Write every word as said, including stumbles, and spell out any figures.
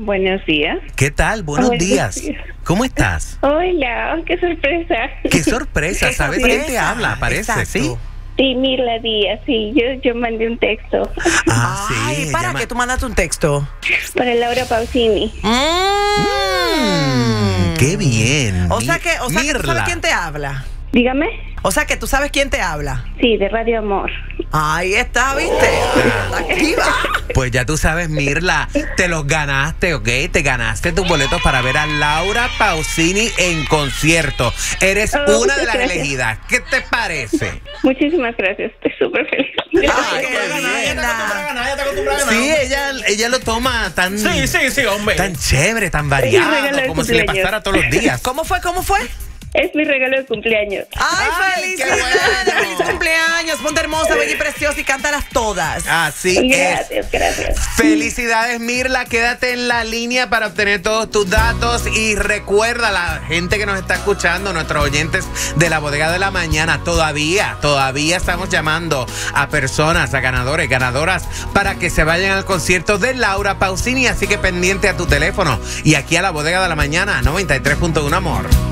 Buenos días. ¿Qué tal? Buenos Buenos días. días. ¿Cómo estás? Hola, qué sorpresa. ¡Qué sorpresa! Qué ¿Sabes sorpresa. quién te habla? Parece, Exacto. ¿sí? Sí, Mirla Díaz, sí, yo, yo mandé un texto Ah, Ay, sí. ¿para llama- qué tú mandaste un texto? para Laura Pausini. Mm. ¡Qué bien! O sea que, o sea que tú Mirla. sabes quién te habla. Dígame. O sea que tú sabes quién te habla. Sí, de Radio Amor. Ahí está, ¿viste? Está activa. Pues ya tú sabes, Mirla, te los ganaste, ¿ok? Te ganaste tus boletos para ver a Laura Pausini en concierto. Eres Oh, una de muchas las gracias. elegidas. ¿Qué te parece? Muchísimas gracias, estoy súper feliz. Ay, qué linda. Sí, ella, ella lo toma tan, Sí, sí, sí, hombre. tan chévere, tan Es mi variado, regalo de como si le cumpleaños. pasara todos los días. ¿Cómo fue? ¿Cómo fue? Es mi regalo de cumpleaños. ¡Ay, Ay, felicidades! qué bueno. ¡Feliz cumpleaños! Ponte hermosa, bella y preciosa y cántalas todas. Así es. Gracias, gracias. Felicidades, Mirla. Quédate en la línea para obtener todos tus datos. Y recuerda, la gente que nos está escuchando, nuestros oyentes de la Bodega de la Mañana, todavía, todavía estamos llamando a personas, a ganadores, ganadoras, para que se vayan al concierto de Laura Pausini. Así que pendiente a tu teléfono. Y aquí a la Bodega de la Mañana, noventa y tres punto uno, amor.